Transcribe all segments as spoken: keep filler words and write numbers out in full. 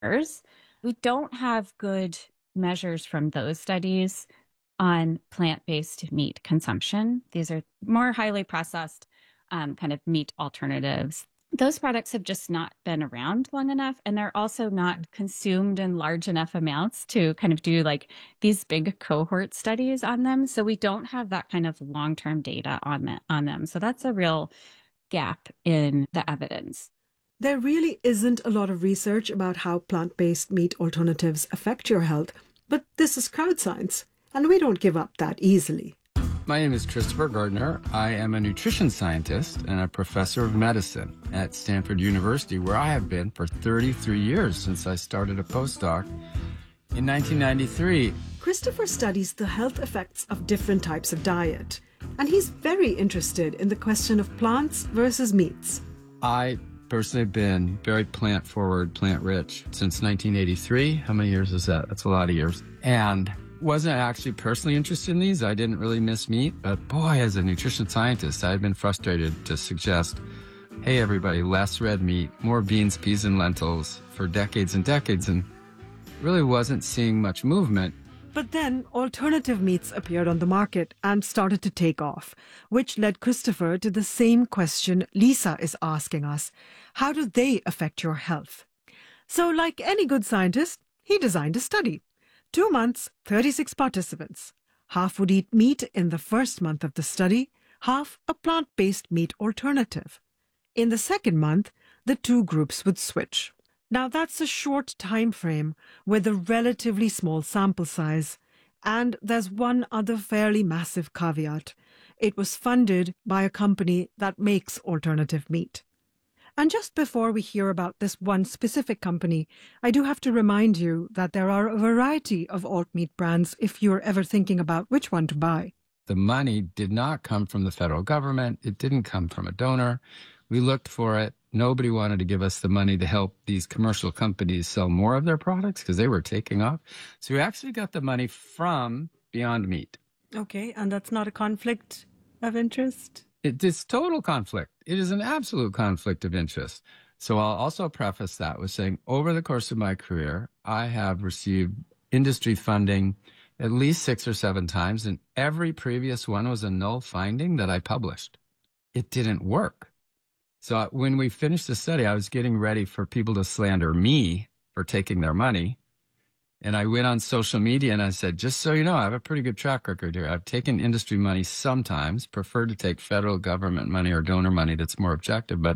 We don't have good measures from those studies on plant-based meat consumption. These are more highly processed um, kind of meat alternatives. Those products have just not been around long enough, and they're also not consumed in large enough amounts to kind of do like these big cohort studies on them. So we don't have that kind of long-term data on, the, on them. So that's a real gap in the evidence. There really isn't a lot of research about how plant-based meat alternatives affect your health, but this is crowd science, and we don't give up that easily. My name is Christopher Gardner. I am a nutrition scientist and a professor of medicine at Stanford University, where I have been for thirty-three years since I started a postdoc in nineteen ninety-three. Christopher studies the health effects of different types of diet, and he's very interested in the question of plants versus meats. I personally have been very plant-forward, plant-rich since nineteen eighty-three. How many years is that? That's a lot of years. And wasn't actually personally interested in these. I didn't really miss meat, but boy, as a nutrition scientist, I had been frustrated to suggest, hey, everybody, less red meat, more beans, peas, and lentils for decades and decades, and really wasn't seeing much movement. But then alternative meats appeared on the market and started to take off, which led Christopher to the same question Lisa is asking us. How do they affect your health? So like any good scientist, he designed a study. Two months, thirty-six participants. Half would eat meat in the first month of the study, half a plant-based meat alternative. In the second month, the two groups would switch. Now that's a short time frame with a relatively small sample size. And there's one other fairly massive caveat. It was funded by a company that makes alternative meat. And just before we hear about this one specific company, I do have to remind you that there are a variety of alt meat brands if you're ever thinking about which one to buy. The money did not come from the federal government. It didn't come from a donor. We looked for it. Nobody wanted to give us the money to help these commercial companies sell more of their products because they were taking off. So we actually got the money from Beyond Meat. Okay, and that's not a conflict of interest? It is total conflict. It is an absolute conflict of interest. So I'll also preface that with saying over the course of my career, I have received industry funding at least six or seven times, and every previous one was a null finding that I published. It didn't work. So when we finished the study, I was getting ready for people to slander me for taking their money. And I went on social media and I said, just so you know, I have a pretty good track record here. I've taken industry money sometimes, prefer to take federal government money or donor money that's more objective. But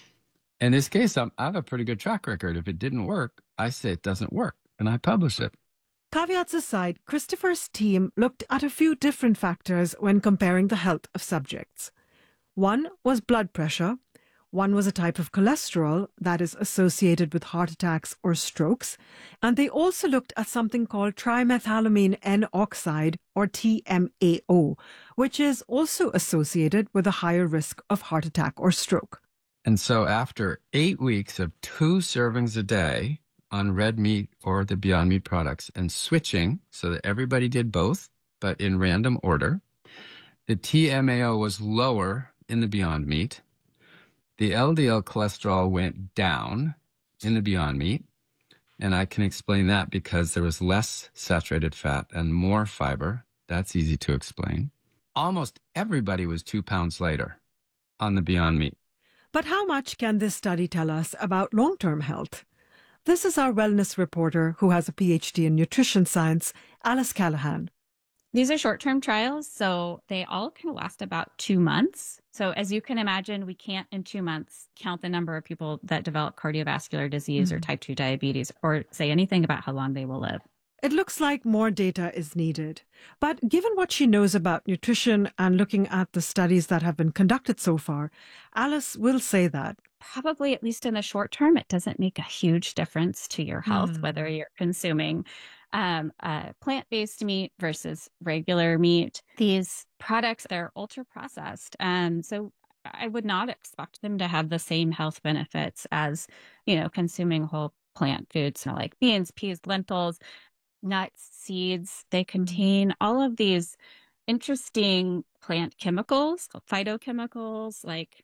in this case, I'm, I have a pretty good track record. If it didn't work, I say it doesn't work, and I publish it. Caveats aside, Christopher's team looked at a few different factors when comparing the health of subjects. One was blood pressure. One was a type of cholesterol that is associated with heart attacks or strokes. And they also looked at something called trimethylamine N-oxide, or T M A O, which is also associated with a higher risk of heart attack or stroke. And so after eight weeks of two servings a day on red meat or the Beyond Meat products and switching so that everybody did both, but in random order, the T M A O was lower in the Beyond Meat. The L D L cholesterol went down in the Beyond Meat, and I can explain that because there was less saturated fat and more fiber. That's easy to explain. Almost everybody was two pounds lighter on the Beyond Meat. But how much can this study tell us about long-term health? This is our wellness reporter who has a P H D in nutrition science, Alice Callahan. These are short-term trials, so they all can last about two months. So as you can imagine, we can't in two months count the number of people that develop cardiovascular disease mm-hmm. or type two diabetes or say anything about how long they will live. It looks like more data is needed. But given what she knows about nutrition and looking at the studies that have been conducted so far, Alice will say that probably, at least in the short term, it doesn't make a huge difference to your health, mm. whether you're consuming um, uh, plant-based meat versus regular meat. These products, they're ultra-processed. And so I would not expect them to have the same health benefits as, you know, consuming whole plant foods, you know, like beans, peas, lentils, nuts, seeds. They contain all of these interesting plant chemicals, phytochemicals like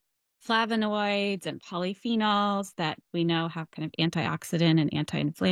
flavonoids and polyphenols that we know have kind of antioxidant and anti-inflammatory